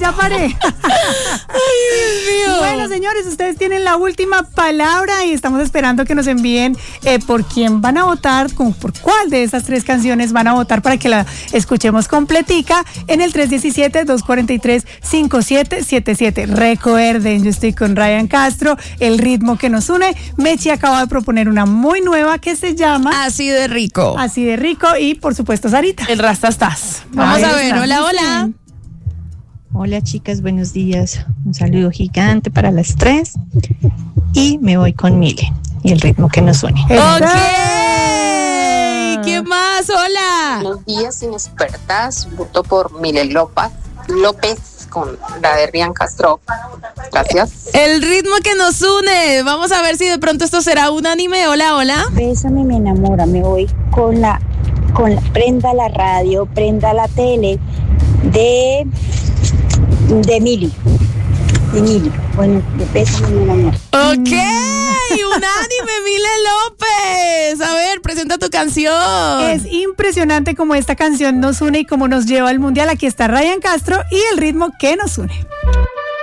la pareja. Ay, Dios mío. Bueno, señores, ustedes tienen la última palabra y estamos esperando que nos envíen por quién van a votar, por cuál de estas tres canciones van a votar para que la escuchemos completica en el 317-243-5777. Recuerden, yo estoy con Ryan Castro, el ritmo que nos une. Mechi acaba de proponer una muy nueva que se llama Así de rico. Así de rico y, por supuesto, Sarita. El Rastastas. Vamos a ver, hola, hola. Hola chicas, buenos días. Un saludo gigante para las tres. Y me voy con Mile y el ritmo que nos une. Ok. ¿Qué más? Hola. Buenos días, inexpertas. Voto por Mile López con la de Ryan Castro. Gracias. El ritmo que nos une. Vamos a ver si de pronto esto será unánime. Hola, hola. Bésame, me enamora. Me voy con la prenda la radio, prenda la tele de Mili. De Mili. Bueno, de Bésame, me enamora. Ok, unánime, Mile López. A ver, presenta tu canción. Es impresionante cómo esta canción nos une y cómo nos lleva al mundial. Aquí está Ryan Castro y el ritmo que nos une.